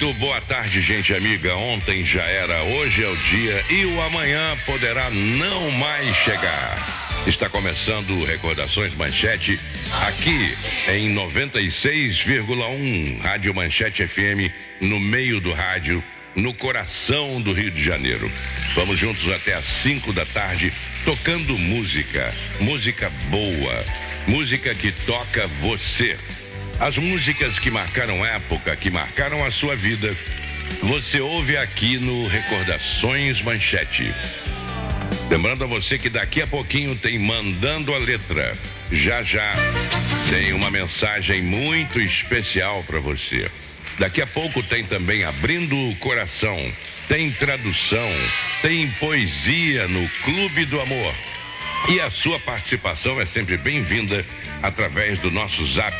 Muito boa tarde, gente amiga. Ontem já era, hoje é o dia e o amanhã poderá não mais chegar. Está começando Recordações Manchete, aqui em 96,1 Rádio Manchete FM, no meio do rádio, no coração do Rio de Janeiro. Vamos juntos até às 5 da tarde, tocando música boa, música que toca você. As músicas que marcaram época, que marcaram a sua vida, você ouve aqui no Recordações Manchete. Lembrando a você que daqui a pouquinho tem Mandando a Letra. Já tem uma mensagem muito especial para você. Daqui a pouco tem também Abrindo o Coração, tem tradução, tem poesia no Clube do Amor. E a sua participação é sempre bem-vinda através do nosso zap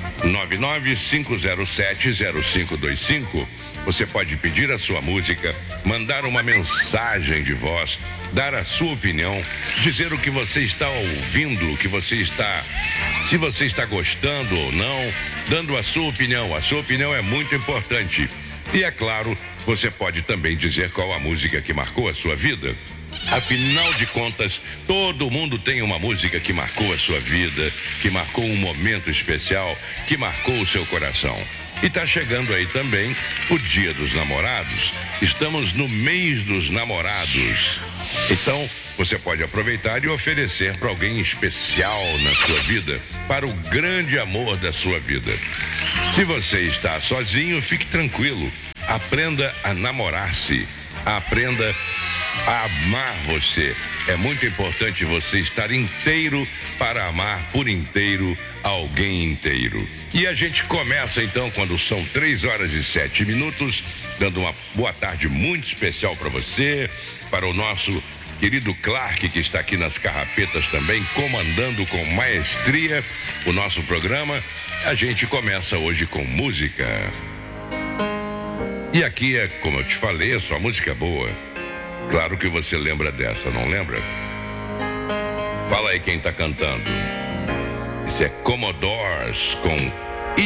995070525. Você pode pedir a sua música, mandar uma mensagem de voz, dar a sua opinião, dizer o que você está ouvindo, o que você está, se você está gostando ou não, dando a sua opinião. A sua opinião é muito importante. E é claro, você pode também dizer qual a música que marcou a sua vida. Afinal de contas, todo mundo tem uma música que marcou a sua vida, que marcou um momento especial, que marcou o seu coração. E tá chegando aí também o Dia dos Namorados. Estamos no mês dos namorados. Então, você pode aproveitar e oferecer para alguém especial na sua vida, para o grande amor da sua vida. Se você está sozinho, fique tranquilo. Aprenda a namorar-se. Aprenda a amar você. É muito importante você estar inteiro para amar por inteiro alguém inteiro. E a gente começa então quando são 3h07, dando uma boa tarde muito especial para você, para o nosso querido Clark, que está aqui nas carrapetas também, comandando com maestria o nosso programa. A gente começa hoje com música. E aqui é, como eu te falei, é só música boa. Claro que você lembra dessa, não lembra? Fala aí quem tá cantando. Isso é Commodores com